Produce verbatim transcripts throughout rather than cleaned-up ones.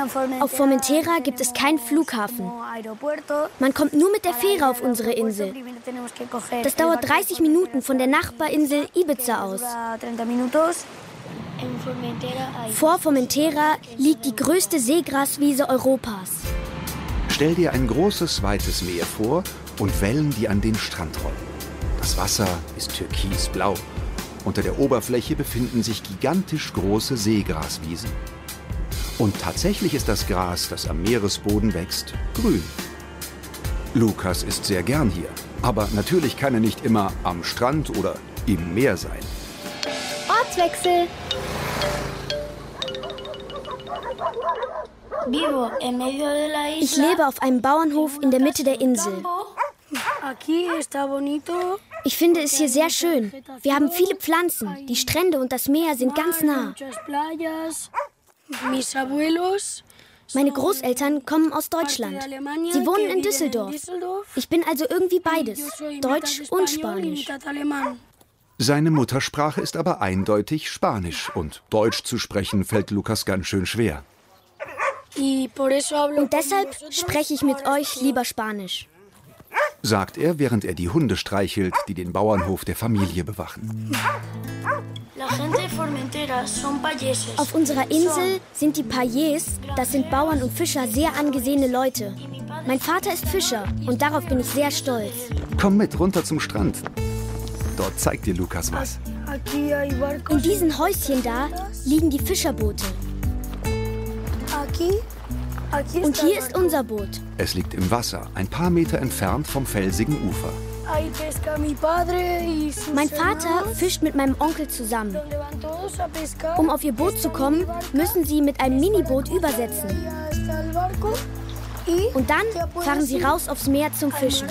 Auf Formentera gibt es keinen Flughafen. Man kommt nur mit der Fähre auf unsere Insel. Das dauert dreißig Minuten von der Nachbarinsel Ibiza aus. Vor Formentera liegt die größte Seegraswiese Europas. Stell dir ein großes, weites Meer vor und Wellen, die an den Strand rollen. Das Wasser ist türkisblau. Unter der Oberfläche befinden sich gigantisch große Seegraswiesen. Und tatsächlich ist das Gras, das am Meeresboden wächst, grün. Lukas ist sehr gern hier. Aber natürlich kann er nicht immer am Strand oder im Meer sein. Ortswechsel! Ich lebe auf einem Bauernhof in der Mitte der Insel. Ich finde es hier sehr schön. Wir haben viele Pflanzen. Die Strände und das Meer sind ganz nah. Meine Großeltern kommen aus Deutschland. Sie wohnen in Düsseldorf. Ich bin also irgendwie beides, Deutsch und Spanisch. Seine Muttersprache ist aber eindeutig Spanisch. Und Deutsch zu sprechen fällt Lukas ganz schön schwer. Und deshalb spreche ich mit euch lieber Spanisch, sagt er, während er die Hunde streichelt, die den Bauernhof der Familie bewachen. Auf unserer Insel sind die Payés, das sind Bauern und Fischer, sehr angesehene Leute. Mein Vater ist Fischer und darauf bin ich sehr stolz. Komm mit runter zum Strand. Dort zeigt dir Lukas was. In diesen Häuschen da liegen die Fischerboote. Und hier ist unser Boot. Es liegt im Wasser, ein paar Meter entfernt vom felsigen Ufer. Mein Vater fischt mit meinem Onkel zusammen. Um auf ihr Boot zu kommen, müssen sie mit einem Miniboot übersetzen. Und dann fahren sie raus aufs Meer zum Fischen.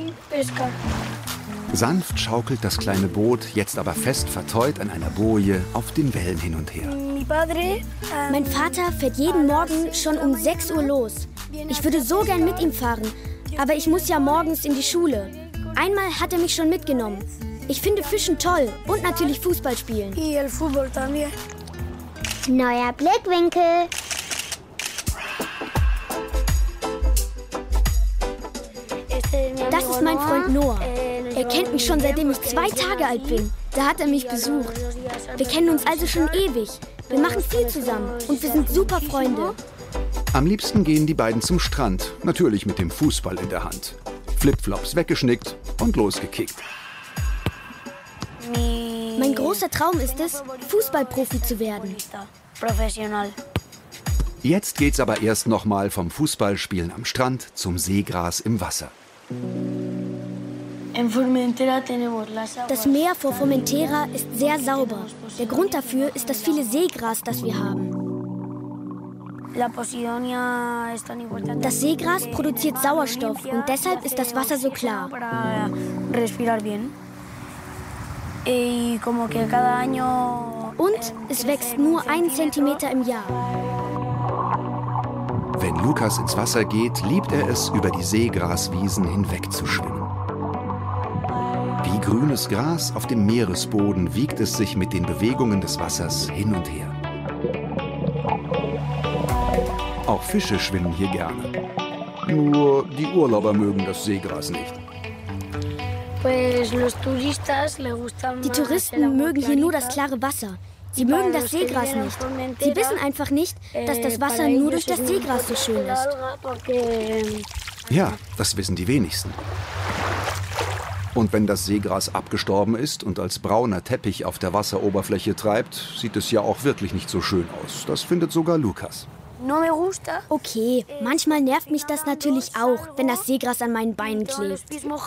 Sanft schaukelt das kleine Boot, jetzt aber fest verteut an einer Boje, auf den Wellen hin und her. Mein Vater fährt jeden Morgen schon um sechs Uhr los. Ich würde so gern mit ihm fahren, aber ich muss ja morgens in die Schule. Einmal hat er mich schon mitgenommen. Ich finde Fischen toll und natürlich Fußball spielen. Neuer Blickwinkel. Das ist mein Freund Noah. Er kennt mich schon, seitdem ich zwei Tage alt bin. Da hat er mich besucht. Wir kennen uns also schon ewig. Wir machen viel zusammen und wir sind super Freunde. Am liebsten gehen die beiden zum Strand, natürlich mit dem Fußball in der Hand. Flipflops weggeschnickt und losgekickt. Mein großer Traum ist es, Fußballprofi zu werden. Jetzt geht's aber erst noch mal vom Fußballspielen am Strand zum Seegras im Wasser. Das Meer vor Formentera ist sehr sauber. Der Grund dafür ist das viele Seegras, das wir haben. Das Seegras produziert Sauerstoff und deshalb ist das Wasser so klar. Und es wächst nur einen Zentimeter im Jahr. Wenn Lukas ins Wasser geht, liebt er es, über die Seegraswiesen hinweg zu schwimmen. Wie grünes Gras auf dem Meeresboden wiegt es sich mit den Bewegungen des Wassers hin und her. Auch Fische schwimmen hier gerne. Nur die Urlauber mögen das Seegras nicht. Die Touristen mögen hier nur das klare Wasser. Sie mögen das Seegras nicht. Sie wissen einfach nicht, dass das Wasser nur durch das Seegras so schön ist. Ja, das wissen die wenigsten. Und wenn das Seegras abgestorben ist und als brauner Teppich auf der Wasseroberfläche treibt, sieht es ja auch wirklich nicht so schön aus. Das findet sogar Lukas. Okay, manchmal nervt mich das natürlich auch, wenn das Seegras an meinen Beinen klebt.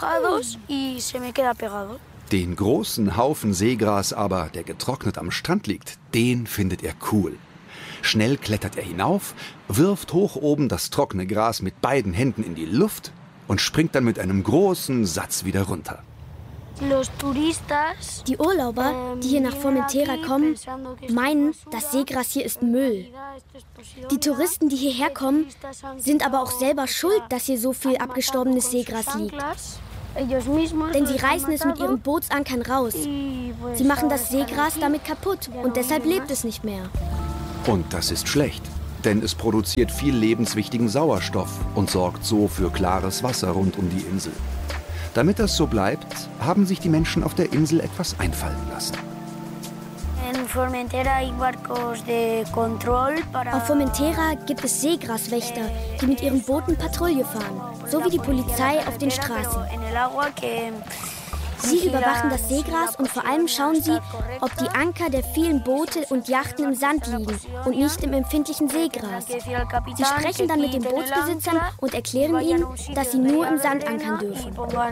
Den großen Haufen Seegras aber, der getrocknet am Strand liegt, den findet er cool. Schnell klettert er hinauf, wirft hoch oben das trockene Gras mit beiden Händen in die Luft und springt dann mit einem großen Satz wieder runter. Die Urlauber, die hier nach Formentera kommen, meinen, das Seegras hier ist Müll. Die Touristen, die hierher kommen, sind aber auch selber schuld, dass hier so viel abgestorbenes Seegras liegt. Denn sie reißen es mit ihren Bootsankern raus. Sie machen das Seegras damit kaputt und deshalb lebt es nicht mehr. Und das ist schlecht. Denn es produziert viel lebenswichtigen Sauerstoff und sorgt so für klares Wasser rund um die Insel. Damit das so bleibt, haben sich die Menschen auf der Insel etwas einfallen lassen. Auf Formentera gibt es Seegraswächter, die mit ihren Booten Patrouille fahren, so wie die Polizei auf den Straßen. Sie überwachen das Seegras und vor allem schauen sie, ob die Anker der vielen Boote und Yachten im Sand liegen und nicht im empfindlichen Seegras. Sie sprechen dann mit den Bootsbesitzern und erklären ihnen, dass sie nur im Sand ankern dürfen.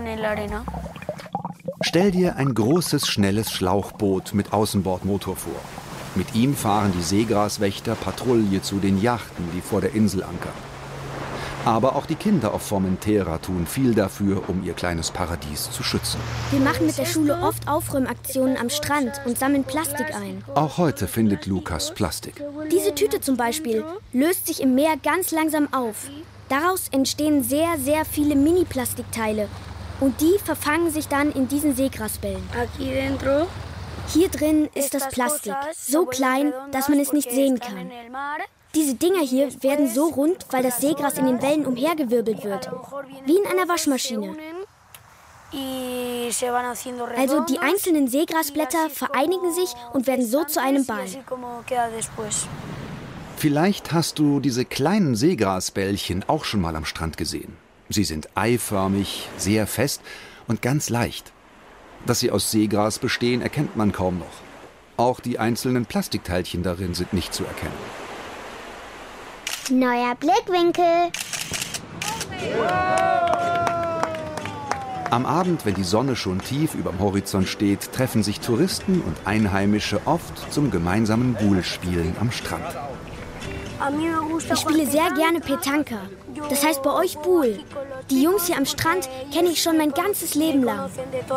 Stell dir ein großes, schnelles Schlauchboot mit Außenbordmotor vor. Mit ihm fahren die Seegraswächter Patrouille zu den Yachten, die vor der Insel ankern. Aber auch die Kinder auf Formentera tun viel dafür, um ihr kleines Paradies zu schützen. Wir machen mit der Schule oft Aufräumaktionen am Strand und sammeln Plastik ein. Auch heute findet Lukas Plastik. Diese Tüte zum Beispiel löst sich im Meer ganz langsam auf. Daraus entstehen sehr, sehr viele Mini-Plastikteile. Und die verfangen sich dann in diesen Seegrasbällen. Hier drin ist das Plastik, so klein, dass man es nicht sehen kann. Diese Dinger hier werden so rund, weil das Seegras in den Wellen umhergewirbelt wird. Wie in einer Waschmaschine. Also die einzelnen Seegrasblätter vereinigen sich und werden so zu einem Ball. Vielleicht hast du diese kleinen Seegrasbällchen auch schon mal am Strand gesehen. Sie sind eiförmig, sehr fest und ganz leicht. Dass sie aus Seegras bestehen, erkennt man kaum noch. Auch die einzelnen Plastikteilchen darin sind nicht zu erkennen. Neuer Blickwinkel. Am Abend, wenn die Sonne schon tief überm Horizont steht, treffen sich Touristen und Einheimische oft zum gemeinsamen Boule-Spielen am Strand. Ich spiele sehr gerne Petanka. Das heißt bei euch Boule. Die Jungs hier am Strand kenne ich schon mein ganzes Leben lang.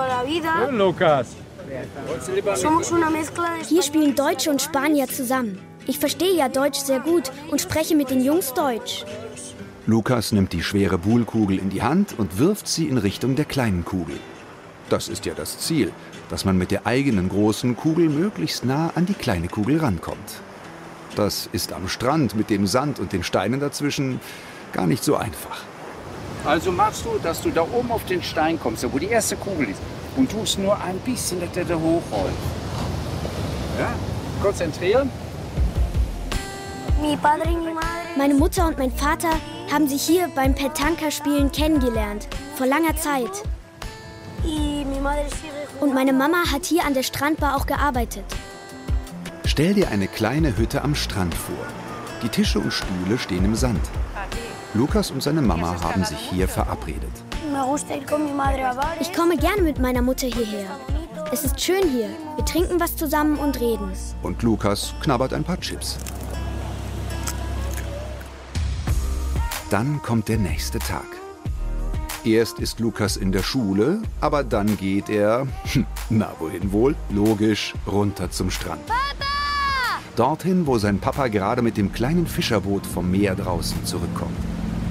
Hier spielen Deutsche und Spanier zusammen. Ich verstehe ja Deutsch sehr gut und spreche mit den Jungs Deutsch. Lukas nimmt die schwere Boule-Kugel in die Hand und wirft sie in Richtung der kleinen Kugel. Das ist ja das Ziel, dass man mit der eigenen großen Kugel möglichst nah an die kleine Kugel rankommt. Das ist am Strand mit dem Sand und den Steinen dazwischen gar nicht so einfach. Also machst du, dass du da oben auf den Stein kommst, wo die erste Kugel ist, und tust nur ein bisschen, dass der da hochrollt. Ja? Konzentrieren. Meine Mutter und mein Vater haben sich hier beim Petanka-Spielen kennengelernt, vor langer Zeit. Und meine Mama hat hier an der Strandbar auch gearbeitet. Stell dir eine kleine Hütte am Strand vor. Die Tische und Stühle stehen im Sand. Lukas und seine Mama haben sich hier verabredet. Ich komme gerne mit meiner Mutter hierher. Es ist schön hier. Wir trinken was zusammen und reden. Und Lukas knabbert ein paar Chips. Dann kommt der nächste Tag. Erst ist Lukas in der Schule, aber dann geht er, na wohin wohl, logisch, runter zum Strand. Papa! Dorthin, wo sein Papa gerade mit dem kleinen Fischerboot vom Meer draußen zurückkommt.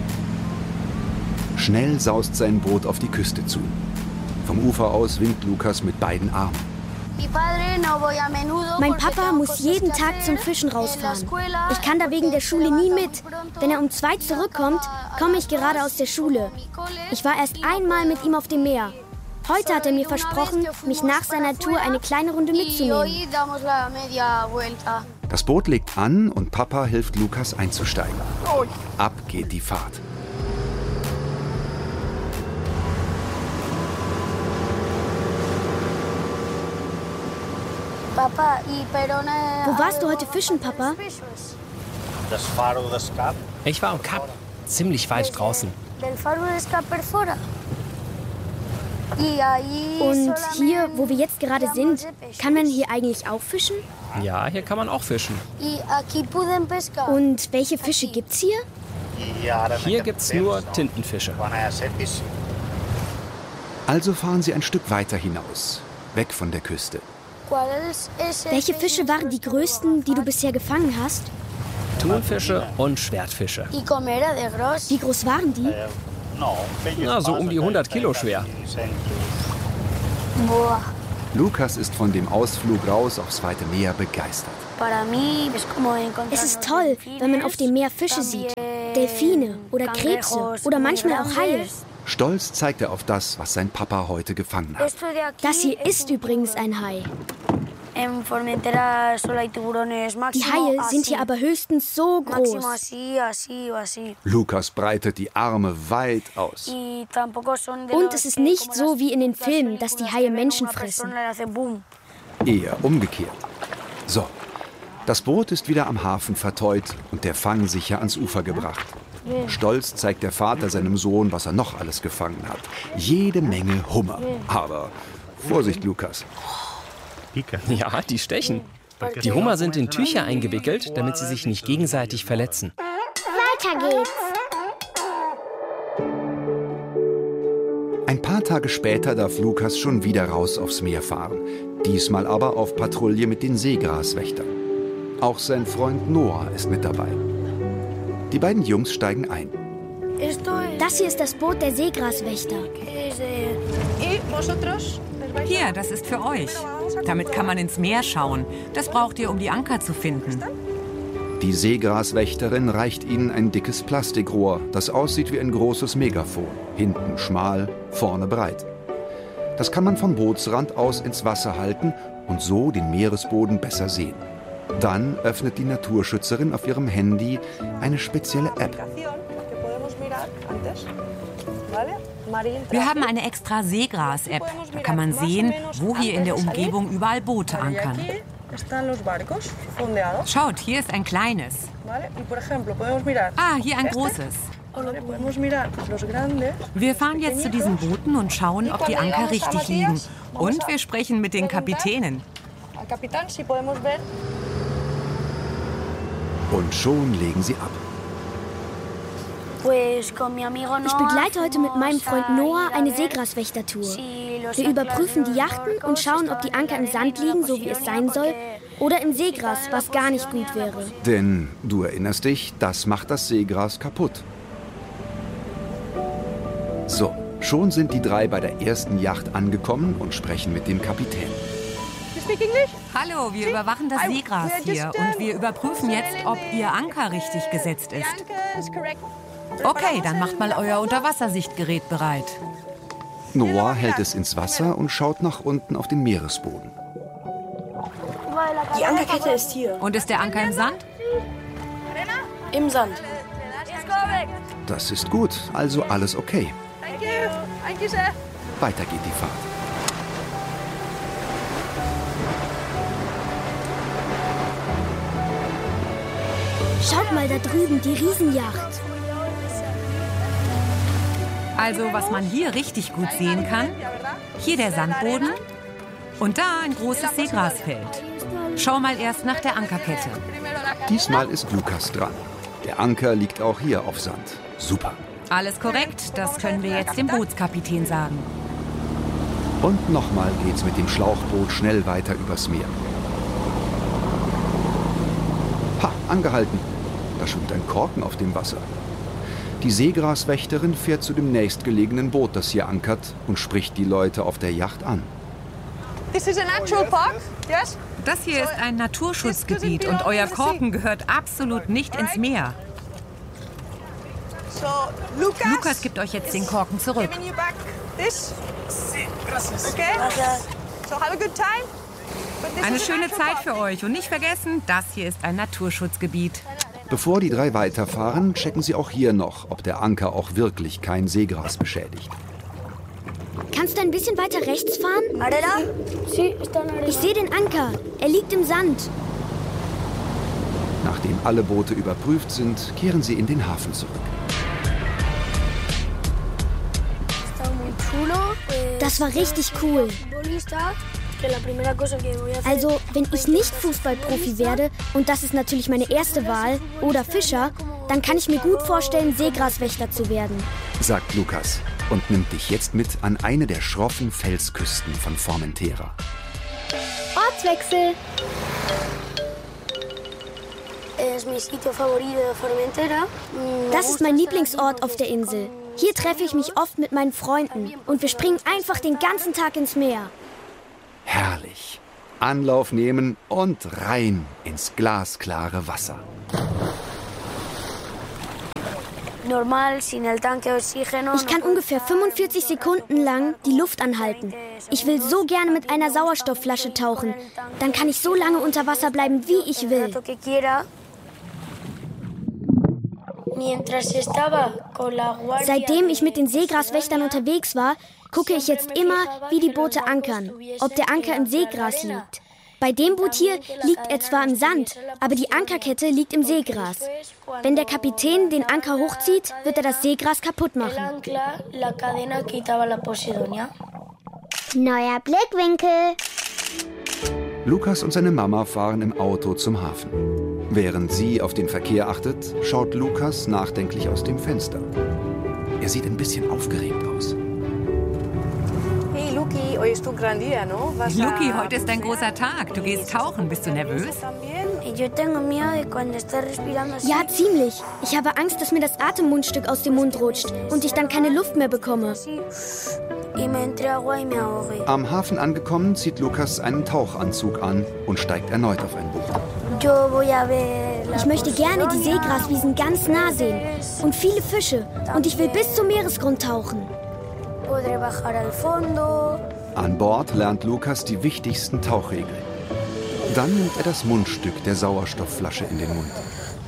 Schnell saust sein Boot auf die Küste zu. Vom Ufer aus winkt Lukas mit beiden Armen. Mein Papa muss jeden Tag zum Fischen rausfahren. Ich kann da wegen der Schule nie mit. Wenn er um zwei zurückkommt, komme ich gerade aus der Schule. Ich war erst einmal mit ihm auf dem Meer. Heute hat er mir versprochen, mich nach seiner Tour eine kleine Runde mitzunehmen. Das Boot legt an und Papa hilft Lukas einzusteigen. Ab geht die Fahrt. Wo warst du heute fischen, Papa? Ich war am Kap, ziemlich weit draußen. Und hier, wo wir jetzt gerade sind, kann man hier eigentlich auch fischen? Ja, hier kann man auch fischen. Und welche Fische gibt's hier? Hier gibt's nur Tintenfische. Also fahren sie ein Stück weiter hinaus, weg von der Küste. Welche Fische waren die größten, die du bisher gefangen hast? Thunfische und Schwertfische. Wie groß waren die? Na, so um die hundert Kilo schwer. Lukas ist von dem Ausflug raus aufs weite Meer begeistert. Es ist toll, wenn man auf dem Meer Fische sieht. Delfine oder Krebse oder manchmal auch Haie. Stolz zeigt er auf das, was sein Papa heute gefangen hat. Das hier ist übrigens ein Hai. Die Haie sind hier aber höchstens so groß. Lukas breitet die Arme weit aus. Und es ist nicht so wie in den Filmen, dass die Haie Menschen fressen. Eher umgekehrt. So, das Boot ist wieder am Hafen verteut und der Fang sicher ans Ufer gebracht. Stolz zeigt der Vater seinem Sohn, was er noch alles gefangen hat. Jede Menge Hummer. Aber Vorsicht, Lukas. Ja, die stechen. Die Hummer sind in Tücher eingewickelt, damit sie sich nicht gegenseitig verletzen. Weiter geht's. Ein paar Tage später darf Lukas schon wieder raus aufs Meer fahren. Diesmal aber auf Patrouille mit den Seegraswächtern. Auch sein Freund Noah ist mit dabei. Die beiden Jungs steigen ein. Das hier ist das Boot der Seegraswächter. Hier, das ist für euch. Damit kann man ins Meer schauen. Das braucht ihr, um die Anker zu finden. Die Seegraswächterin reicht ihnen ein dickes Plastikrohr, das aussieht wie ein großes Megafon. Hinten schmal, vorne breit. Das kann man vom Bootsrand aus ins Wasser halten und so den Meeresboden besser sehen. Dann öffnet die Naturschützerin auf ihrem Handy eine spezielle App. Wir haben eine extra Seegras-App. Da kann man sehen, wo hier in der Umgebung überall Boote ankern. Schaut, hier ist ein kleines. Ah, hier ein großes. Wir fahren jetzt zu diesen Booten und schauen, ob die Anker richtig liegen. Und wir sprechen mit den Kapitänen. Und schon legen sie ab. Ich begleite heute mit meinem Freund Noah eine Seegraswächtertour. Wir überprüfen die Yachten und schauen, ob die Anker im Sand liegen, so wie es sein soll, oder im Seegras, was gar nicht gut wäre. Denn, du erinnerst dich, das macht das Seegras kaputt. So, schon sind die drei bei der ersten Yacht angekommen und sprechen mit dem Kapitän. Hallo, wir überwachen das Seegras hier und wir überprüfen jetzt, ob Ihr Anker richtig gesetzt ist. Okay, dann macht mal euer Unterwassersichtgerät bereit. Noah hält es ins Wasser und schaut nach unten auf den Meeresboden. Die Ankerkette ist hier. Und ist der Anker im Sand? Im Sand. Das ist gut, also alles okay. Weiter geht die Fahrt. Schaut mal da drüben, die Riesenjacht. Also, was man hier richtig gut sehen kann, hier der Sandboden und da ein großes Seegrasfeld. Schau mal erst nach der Ankerkette. Diesmal ist Lukas dran. Der Anker liegt auch hier auf Sand. Super. Alles korrekt, das können wir jetzt dem Bootskapitän sagen. Und nochmal geht's mit dem Schlauchboot schnell weiter übers Meer. Ha, angehalten. Da schwimmt ein Korken auf dem Wasser. Die Seegraswächterin fährt zu dem nächstgelegenen Boot, das hier ankert, und spricht die Leute auf der Yacht an. Das hier ist ein Naturschutzgebiet und euer Korken gehört absolut nicht ins Meer. Lukas gibt euch jetzt den Korken zurück. Eine schöne Zeit für euch und nicht vergessen, das hier ist ein Naturschutzgebiet. Bevor die drei weiterfahren, checken sie auch hier noch, ob der Anker auch wirklich kein Seegras beschädigt. Kannst du ein bisschen weiter rechts fahren? Ich sehe den Anker. Er liegt im Sand. Nachdem alle Boote überprüft sind, kehren sie in den Hafen zurück. Das war richtig cool. Also, wenn ich nicht Fußballprofi werde, und das ist natürlich meine erste Wahl, oder Fischer, dann kann ich mir gut vorstellen, Seegraswächter zu werden. Sagt Lukas und nimmt dich jetzt mit an eine der schroffen Felsküsten von Formentera. Ortswechsel. Das ist mein Lieblingsort auf der Insel. Hier treffe ich mich oft mit meinen Freunden und wir springen einfach den ganzen Tag ins Meer. Herrlich. Anlauf nehmen und rein ins glasklare Wasser. Ich kann ungefähr fünfundvierzig Sekunden lang die Luft anhalten. Ich will so gerne mit einer Sauerstoffflasche tauchen. Dann kann ich so lange unter Wasser bleiben, wie ich will. Seitdem ich mit den Seegraswächtern unterwegs war, gucke ich jetzt immer, wie die Boote ankern, ob der Anker im Seegras liegt. Bei dem Boot hier liegt er zwar im Sand, aber die Ankerkette liegt im Seegras. Wenn der Kapitän den Anker hochzieht, wird er das Seegras kaputt machen. Neuer Blickwinkel. Lukas und seine Mama fahren im Auto zum Hafen. Während sie auf den Verkehr achtet, schaut Lukas nachdenklich aus dem Fenster. Er sieht ein bisschen aufgeregt aus. Hey Luki, hoy es tu gran día, ¿no? Luki, heute ist ein großer Tag. Du gehst tauchen. Bist du nervös? Ja, ziemlich. Ich habe Angst, dass mir das Atemmundstück aus dem Mund rutscht und ich dann keine Luft mehr bekomme. Am Hafen angekommen, zieht Lukas einen Tauchanzug an und steigt erneut auf ein Boot. Ich möchte gerne die Seegraswiesen ganz nah sehen und viele Fische. Und ich will bis zum Meeresgrund tauchen. An Bord lernt Lukas die wichtigsten Tauchregeln. Dann nimmt er das Mundstück der Sauerstoffflasche in den Mund.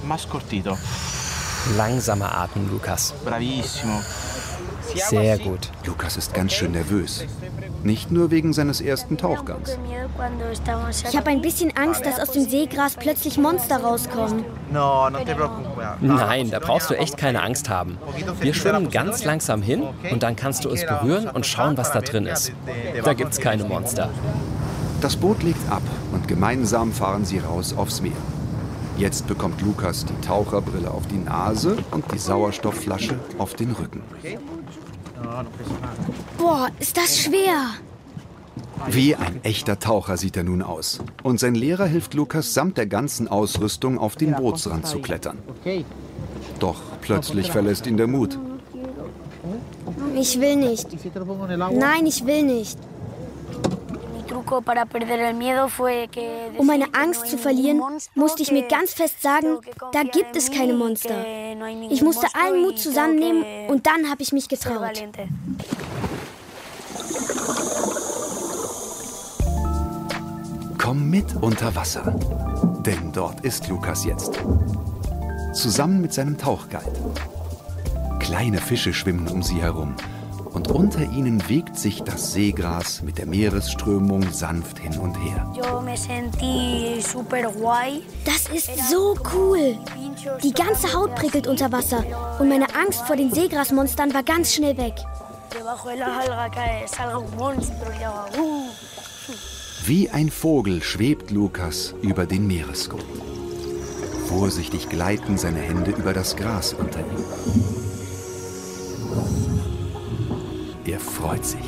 Langsamer atmen, Lukas. Bravissimo. Sehr gut. Lukas ist ganz schön nervös. Nicht nur wegen seines ersten Tauchgangs. Ich habe ein bisschen Angst, dass aus dem Seegras plötzlich Monster rauskommen. Nein, da brauchst du echt keine Angst haben. Wir schwimmen ganz langsam hin und dann kannst du es berühren und schauen, was da drin ist. Da gibt's keine Monster. Das Boot legt ab und gemeinsam fahren sie raus aufs Meer. Jetzt bekommt Lukas die Taucherbrille auf die Nase und die Sauerstoffflasche auf den Rücken. Boah, ist das schwer. Wie ein echter Taucher sieht er nun aus. Und sein Lehrer hilft Lukas samt der ganzen Ausrüstung auf den Bootsrand zu klettern. Doch plötzlich verlässt ihn der Mut. Ich will nicht. Nein, ich will nicht. Um meine Angst zu verlieren, musste ich mir ganz fest sagen, da gibt es keine Monster. Ich musste allen Mut zusammennehmen und dann habe ich mich getraut. Komm mit unter Wasser, denn dort ist Lukas jetzt. Zusammen mit seinem Tauchguide. Kleine Fische schwimmen um sie herum. Und unter ihnen wiegt sich das Seegras mit der Meeresströmung sanft hin und her. Das ist so cool. Die ganze Haut prickelt unter Wasser und meine Angst vor den Seegrasmonstern war ganz schnell weg. Wie ein Vogel schwebt Lukas über den Meeresgrund. Vorsichtig gleiten seine Hände über das Gras unter ihm. Er freut sich.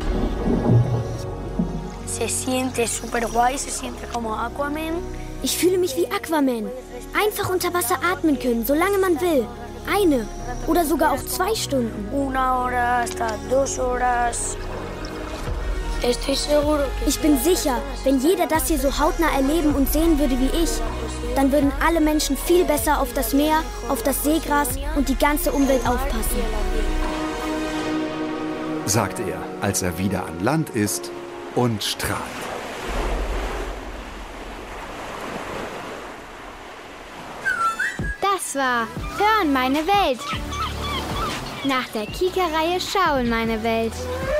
Ich fühle mich wie Aquaman. Einfach unter Wasser atmen können, solange man will. Eine oder sogar auch zwei Stunden. Ich bin sicher, wenn jeder das hier so hautnah erleben und sehen würde wie ich, dann würden alle Menschen viel besser auf das Meer, auf das Seegras und die ganze Umwelt aufpassen. Sagt er, als er wieder an Land ist und strahlt. Das war Hör in meine Welt. Nach der Kika-Reihe Schau in meine Welt.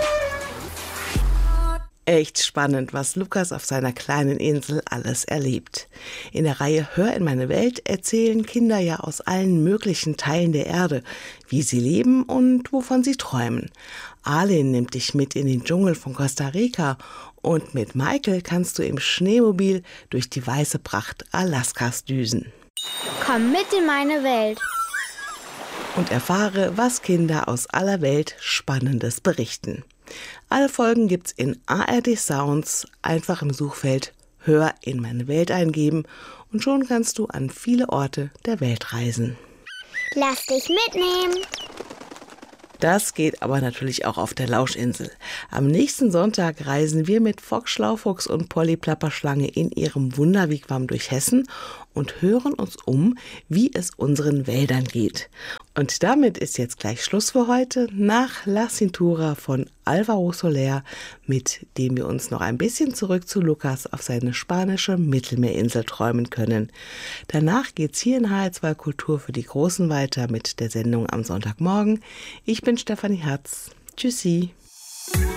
Echt spannend, was Lukas auf seiner kleinen Insel alles erlebt. In der Reihe Hör in meine Welt erzählen Kinder ja aus allen möglichen Teilen der Erde, wie sie leben und wovon sie träumen. Arlen nimmt dich mit in den Dschungel von Costa Rica und mit Michael kannst du im Schneemobil durch die weiße Pracht Alaskas düsen. Komm mit in meine Welt. Und erfahre, was Kinder aus aller Welt Spannendes berichten. Alle Folgen gibt's in A R D Sounds. Einfach im Suchfeld Hör in meine Welt eingeben und schon kannst du an viele Orte der Welt reisen. Lass dich mitnehmen. Das geht aber natürlich auch auf der Lauschinsel. Am nächsten Sonntag reisen wir mit Fox Schlaufuchs und Polly Plapperschlange in ihrem Wunderwigwam durch Hessen und hören uns um, wie es unseren Wäldern geht. Und damit ist jetzt gleich Schluss für heute. Nach La Cintura von Álvaro Soler, mit dem wir uns noch ein bisschen zurück zu Lukas auf seine spanische Mittelmeerinsel träumen können. Danach geht's hier in H R zwei Kultur für die Großen weiter mit der Sendung am Sonntagmorgen. Ich bin Stefanie Herz. Tschüssi.